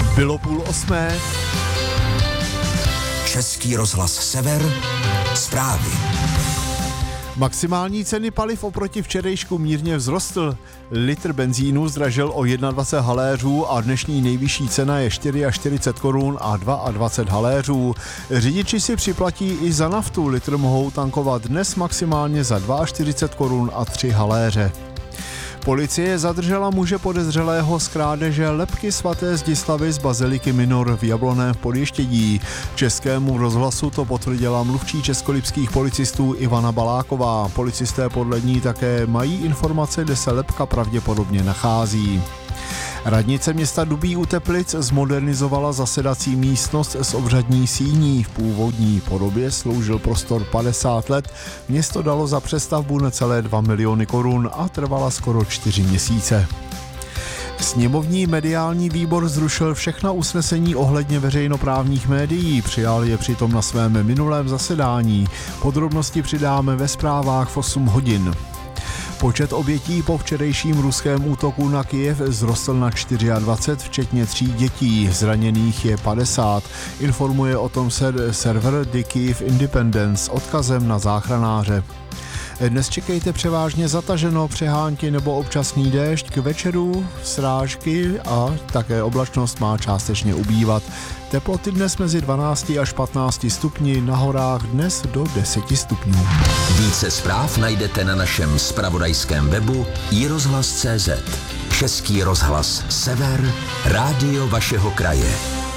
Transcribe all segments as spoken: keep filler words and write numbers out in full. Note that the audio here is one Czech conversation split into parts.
Bylo půl osmé. Český rozhlas Sever, zprávy. Maximální ceny paliv oproti včerejšku mírně vzrostl. Litr benzínu zdražil o dvacet jedna haléřů a dnešní nejvyšší cena je čtyřicet čtyři korun a dvacet dva haléřů. Řidiči si připlatí i za naftu. Litr mohou tankovat dnes maximálně za čtyřicet dva korun a tři haléře. Policie zadržela muže podezřelého z krádeže lebky svaté Zdislavy z baziliky Minor v Jablonném Podještědí. Českému rozhlasu to potvrdila mluvčí českolipských policistů Ivana Baláková. Policisté podle ní také mají informace, kde se lebka pravděpodobně nachází. Radnice města Dubí u Teplic zmodernizovala zasedací místnost s obřadní síní. V původní podobě sloužil prostor padesát let. Město dalo za přestavbu necelé dva miliony korun a trvala skoro čtyři měsíce. Sněmovní mediální výbor zrušil všechna usnesení ohledně veřejnoprávních médií. Přijal je přitom na svém minulém zasedání. Podrobnosti přidáme ve zprávách v osm hodin. Počet obětí po včerejším ruském útoku na Kyjev vzrostl na dvacet čtyři, včetně tří dětí. Zraněných je padesát. Informuje o tom server The Kyiv Independence s odkazem na záchranáře. Dnes čekejte převážně zataženo, přehánky nebo občasný déšť, k večeru srážky a také oblačnost má částečně ubývat. Teploty dnes mezi dvanácti až patnácti stupni, na horách dnes do deseti stupňů. Více zpráv najdete na našem zpravodajském webu i rozhlas tečka cé zet. Český rozhlas Sever, rádio vašeho kraje.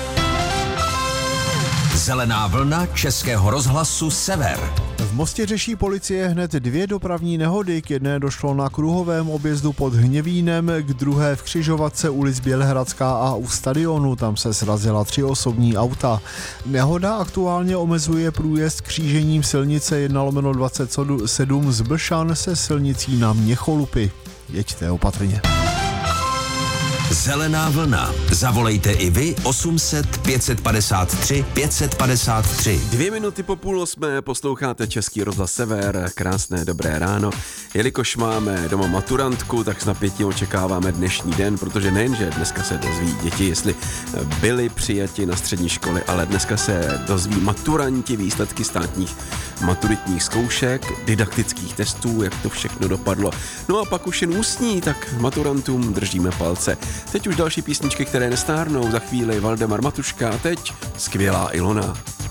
Zelená vlna Českého rozhlasu Sever. V Mostě řeší policie hned dvě dopravní nehody. K jedné došlo na kruhovém objezdu pod Hněvínem, k druhé v křižovatce ulic Bělehradská a u stadionu. Tam se srazila tři osobní auta. Nehoda aktuálně omezuje průjezd křížením silnice jedna lomeno dvacet sedm z Blšan se silnicí na Měcholupy. Jeďte opatrně. Zelená vlna. Zavolejte i vy osm set pět set padesát tři pět set padesát tři. Dvě minuty po půl osmé posloucháte Český rozhlas Sever. Krásné dobré ráno. Jelikož máme doma maturantku, tak s napětím očekáváme dnešní den, protože nejenže dneska se dozví děti, jestli byli přijati na střední školy, ale dneska se dozví maturanti výsledky státních maturitních zkoušek, didaktických testů, jak to všechno dopadlo. No a pak už jen ústní, tak maturantům držíme palce. Teď už další písničky, které nestárnou, za chvíli Valdemar Matuška a teď skvělá Ilona.